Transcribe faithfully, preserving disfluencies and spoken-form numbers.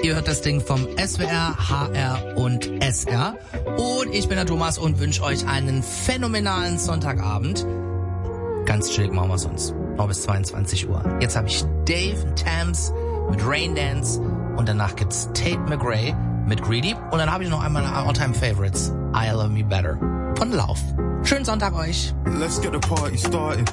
Ihr hört das Ding vom S W R, H R und S R. Und ich bin der Thomas und wünsche euch einen phänomenalen Sonntagabend. Ganz chillig machen wir es uns. Noch bis zweiundzwanzig Uhr. Jetzt habe ich Dave Tams mit Rain Dance und danach gibt's Tate McRae mit Greedy. Und dann habe ich noch einmal All-Time Favorites. I Love Me Better von Lauf. Schönen Sonntag euch. Let's get the party started.